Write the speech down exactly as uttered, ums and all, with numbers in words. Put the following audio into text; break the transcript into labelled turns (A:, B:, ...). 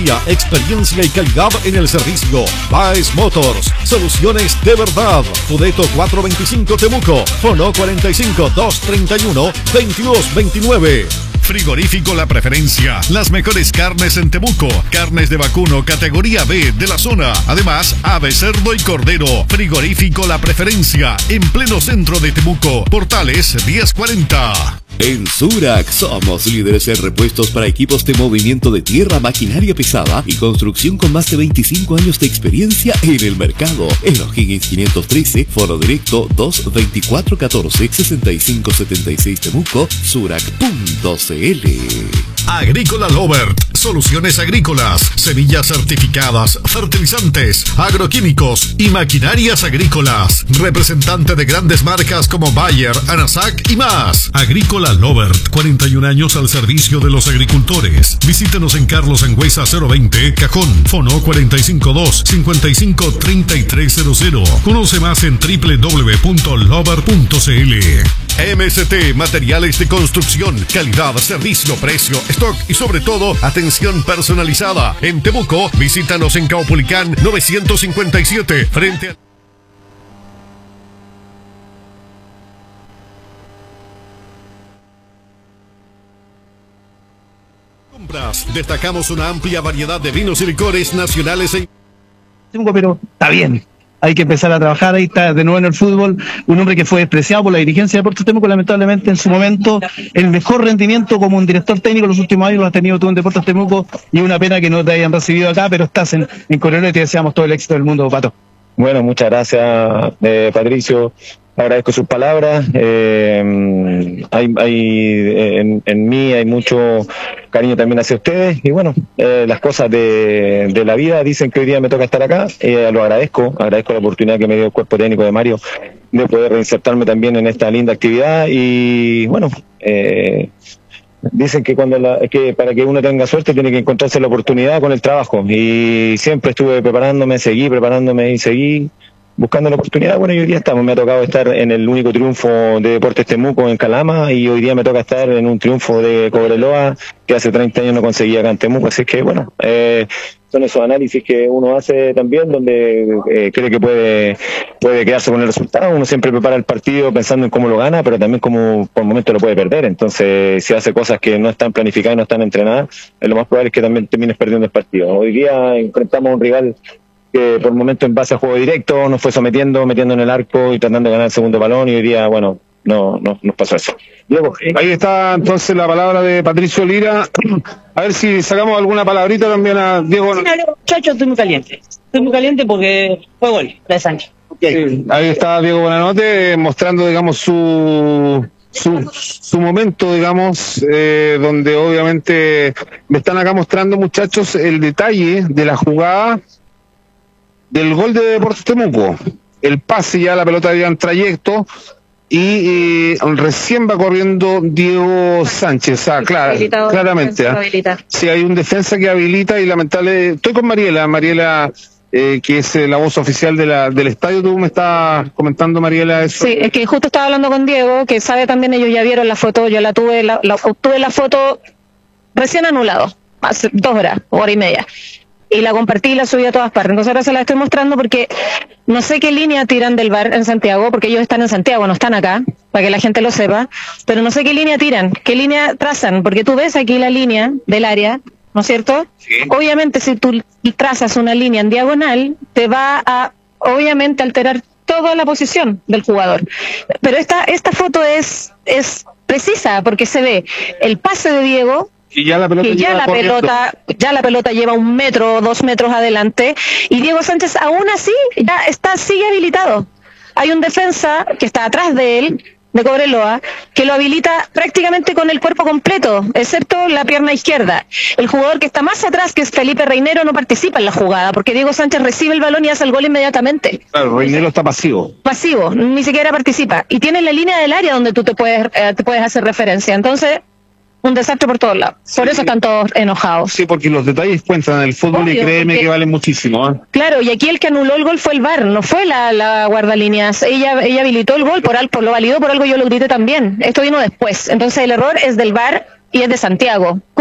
A: tecnología, experiencia y calidad en el servicio. Baez Motors, soluciones de verdad. Fudeto cuatrocientos veinticinco Temuco, Fono cuarenta y cinco, doscientos treinta y uno, veintidós veintinueve. Frigorífico La Preferencia, las mejores carnes en Temuco, carnes de vacuno categoría B de la zona, además ave, cerdo y cordero. Frigorífico La Preferencia, en pleno centro de Temuco, Portales diez cuarenta.
B: En Surac somos líderes en repuestos para equipos de movimiento de tierra, maquinaria pesada y construcción con más de veinticinco años de experiencia en el mercado. En O'Higgins quinientos trece, foro directo dos veinticuatro catorce sesenta y cinco setenta y seis Temuco, surac punto cl.
A: Agrícola Lovert, soluciones agrícolas, semillas certificadas, fertilizantes, agroquímicos y maquinarias agrícolas. Representante de grandes marcas como Bayer, Anasac y más. Agrícola Lovert, cuarenta y un años al servicio de los agricultores. Visítenos en Carlos Angüesa cero veinte, Cajón, Fono cuarenta y cinco dos, cincuenta y cinco treinta y tres cero cero. Conoce más en doble u doble u doble u punto lovert punto cl. M S T Materiales de Construcción, calidad, servicio, precio, stock y sobre todo atención personalizada. En Temuco, visítanos en Caupolicán novecientos cincuenta y siete, frente a... Compras. Destacamos una amplia variedad de vinos y licores nacionales e...
C: Pero está bien. Hay que empezar a trabajar, ahí está de nuevo en el fútbol, un hombre que fue despreciado por la dirigencia de Deportes Temuco, lamentablemente en su momento, el mejor rendimiento como un director técnico en los últimos años lo has tenido tú en Deportes Temuco, y una pena que no te hayan recibido acá, pero estás en, en Coronel y te deseamos todo el éxito del mundo, Pato.
D: Bueno, muchas gracias, eh, Patricio. Agradezco sus palabras. Eh, hay, hay en, en mí hay mucho cariño también hacia ustedes y bueno, eh, las cosas de, de la vida dicen que hoy día me toca estar acá. Eh, lo agradezco, agradezco la oportunidad que me dio el cuerpo técnico de Mario de poder reinsertarme también en esta linda actividad y bueno, eh, dicen que cuando la, que para que uno tenga suerte tiene que encontrarse la oportunidad con el trabajo y siempre estuve preparándome, seguí preparándome y seguí buscando la oportunidad. Bueno, y hoy día estamos, me ha tocado estar en el único triunfo de Deportes Temuco en Calama y hoy día me toca estar en un triunfo de Cobreloa que hace treinta años no conseguía acá en Temuco, así que bueno, eh, son esos análisis que uno hace también donde eh, cree que puede puede quedarse con el resultado. Uno siempre prepara el partido pensando en cómo lo gana, pero también cómo por momentos lo puede perder, entonces si hace cosas que no están planificadas y no están entrenadas, lo más probable es que también termines perdiendo el partido. Hoy día enfrentamos a un rival que por momento en base a juego directo nos fue sometiendo, metiendo en el arco y tratando de ganar el segundo balón y hoy día, bueno, no, no nos pasó eso.
E: Diego. Ahí está entonces la palabra de Patricio Lira. A ver si sacamos alguna palabrita también a Diego.
F: Muchachos, estoy muy caliente. Estoy muy caliente porque fue gol de Sánchez. Okay.
E: Sí, ahí está Diego Buenanote eh, mostrando, digamos, su... Su, su momento, digamos, eh, donde obviamente me están acá mostrando, muchachos, el detalle de la jugada del gol de Deportes Temuco. El pase, ya la pelota iba en trayecto y eh, recién va corriendo Diego Sánchez. Ah, claro, claramente. ¿eh? Sí, hay un defensa que habilita y lamentable. Estoy con Mariela, Mariela, eh, que es eh, la voz oficial de la, del estadio. Tú me estás comentando, Mariela, eso.
G: Sí, es que justo estaba hablando con Diego, que sabe también, ellos ya vieron la foto, yo la tuve, la, la obtuve la foto recién anulado, hace dos horas, hora y media. Y la compartí y la subí a todas partes. Entonces ahora se la estoy mostrando porque no sé qué línea tiran del V A R en Santiago, porque ellos están en Santiago, no están acá, para que la gente lo sepa, pero no sé qué línea tiran, qué línea trazan, porque tú ves aquí la línea del área, ¿no es cierto? Sí. Obviamente si tú trazas una línea en diagonal, te va a, obviamente, alterar toda la posición del jugador. Pero esta, esta foto es, es precisa, porque se ve el pase de Diego,
E: y ya la pelota,
G: y ya la pelota ya la pelota lleva un metro o dos metros adelante y Diego Sánchez aún así ya está sigue habilitado. Hay un defensa que está atrás de él, de Cobreloa, que lo habilita prácticamente con el cuerpo completo, excepto la pierna izquierda. El jugador que está más atrás, que es Felipe Reinero, no participa en la jugada, porque Diego Sánchez recibe el balón y hace el gol inmediatamente.
E: Claro, Reinero está pasivo.
G: Pasivo, ni siquiera participa. Y tiene la línea del área donde tú te puedes, eh, te puedes hacer referencia. Entonces, un desastre por todos lados. Por sí, eso están todos enojados.
E: Sí, porque los detalles cuentan en el fútbol. Obvio, y créeme porque, que valen muchísimo. ¿eh?
G: Claro, y aquí el que anuló el gol fue el V A R, no fue la, la guardalíneas. Ella ella habilitó el gol, por algo lo validó, por algo yo lo grité también. Esto vino después. Entonces el error es del V A R y es de Santiago.